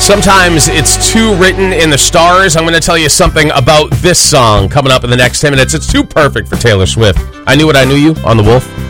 Sometimes it's too written in the stars. I'm going to tell you something about this song coming up in the next 10 minutes. It's too perfect for Taylor Swift. I Knew What I Knew You on The Wolf.